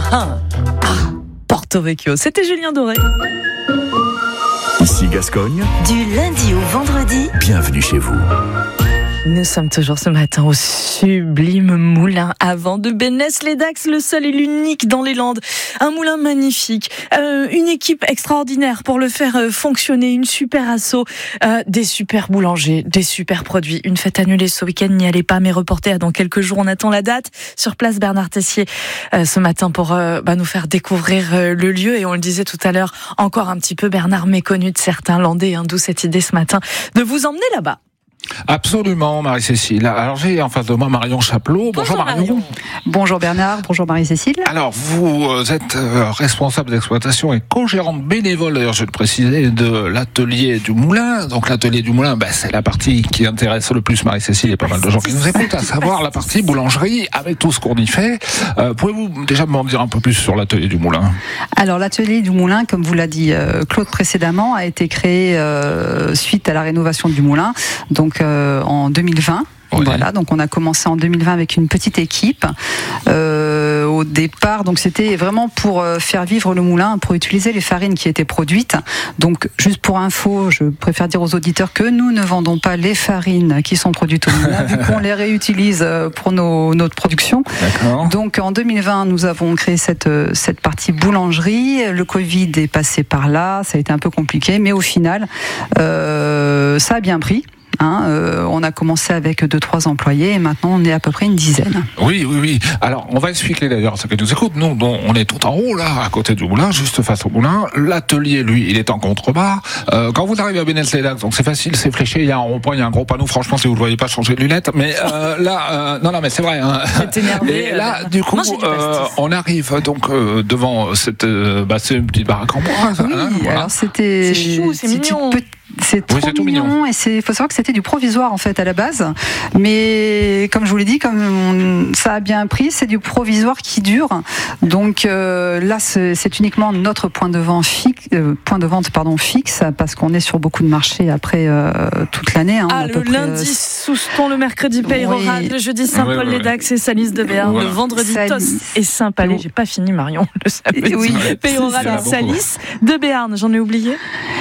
Porto Vecchio. C'était Julien Doré. Ici Gascogne. Du lundi au vendredi. Bienvenue chez vous. Nous sommes toujours ce matin au sublime moulin à vent de Bénesse-les-Dax, le seul et l'unique dans les Landes. Un moulin magnifique, une équipe extraordinaire pour le faire fonctionner, une super asso, des super boulangers, des super produits. Une fête annulée ce week-end, n'y allez pas, mais reportée à dans quelques jours. On attend la date sur place Bernard Tessier ce matin pour nous faire découvrir le lieu. Et on le disait tout à l'heure, encore un petit peu Bernard méconnu de certains Landais, d'où cette idée ce matin de vous emmener là-bas. Absolument, Marie-Cécile. Alors j'ai en face de moi Marion Chaplot. Bonjour Marion. Bonjour Bernard, bonjour Marie-Cécile. Alors vous êtes responsable d'exploitation et co-gérante bénévole, d'ailleurs je vais le préciser, de l'atelier du moulin. Donc l'atelier du moulin, c'est la partie qui intéresse le plus Marie-Cécile et pas mal de gens qui nous écoutent, à savoir la partie boulangerie avec tout ce qu'on y fait. Pouvez-vous déjà m'en dire un peu plus sur l'atelier du moulin ? Alors l'atelier du moulin, comme vous l'a dit Claude précédemment, a été créé suite à la rénovation du moulin. Donc en 2020. Oui. Voilà, donc on a commencé en 2020 avec une petite équipe. Au départ, donc c'était vraiment pour faire vivre le moulin, pour utiliser les farines qui étaient produites. Donc, juste pour info, je préfère dire aux auditeurs que nous ne vendons pas les farines qui sont produites au moulin, vu qu'on les réutilise pour notre production. D'accord. Donc, en 2020, nous avons créé cette partie boulangerie. Le Covid est passé par là, ça a été un peu compliqué, mais au final, ça a bien pris. On a commencé avec 2-3 employés et maintenant on est à peu près une dizaine. Oui. Alors on va expliquer d'ailleurs à ceux qui nous écoutent. Nous, on est tout en haut là, à côté du moulin, juste face au moulin. L'atelier, lui, il est en contrebas. Quand vous arrivez à Bénesse-les-Dax, donc c'est facile, c'est fléché. Il y a un rond-point, il y a un gros panneau. Franchement, si vous le voyez pas, changez de lunettes. Mais là, non, mais c'est vrai. T'es énervé. Et là, du coup, on arrive donc devant cette petite baraque en bois. Oui, voilà. Alors c'était. C'est chou, c'est mignon. C'est trop mignon et il faut savoir que c'était du provisoire en fait à la base, mais comme je vous l'ai dit, comme ça a bien pris, c'est du provisoire qui dure. Donc là, c'est uniquement notre point de vente fixe, parce qu'on est sur beaucoup de marchés après toute l'année. Le lundi Souston, le mercredi Peyrora, le jeudi Saint-Paul-les-Dax et Salis de Béarn, le vendredi Tos et Saint-Palais. J'ai pas fini Marion, le samedi. Peyrora et Salis de Béarn, j'en ai oublié.